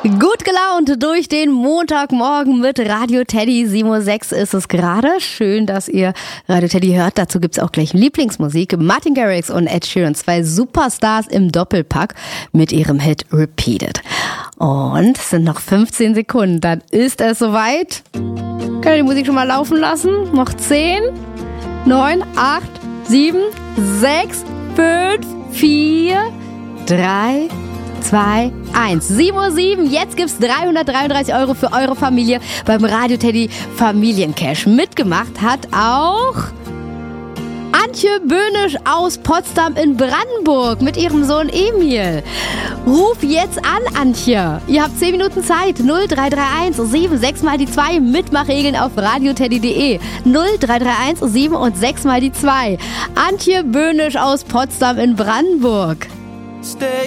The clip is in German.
Gut gelaunt durch den Montagmorgen mit Radio Teddy. 7:06 Uhr ist es gerade. Schön, dass ihr Radio Teddy hört. Dazu gibt's auch gleich Lieblingsmusik. Martin Garrix und Ed Sheeran, 2 Superstars im Doppelpack mit ihrem Hit Repeated. Und es sind noch 15 Sekunden. Dann ist es soweit. Könnt ihr die Musik schon mal laufen lassen? Noch 10, 9, 8, 7, 6, 5, 4, 3, 2, 1. 7:07 Uhr. Jetzt gibt's 333 € für eure Familie beim Radio Teddy Familiencash. Mitgemacht hat auch Antje Böhnisch aus Potsdam in Brandenburg mit ihrem Sohn Emil. Ruf jetzt an, Antje. Ihr habt 10 Minuten Zeit. 0331 7 6 mal die 2. Mitmachregeln auf radioteddy.de. 0331 7 und 6 mal die 2. Antje Böhnisch aus Potsdam in Brandenburg. Stay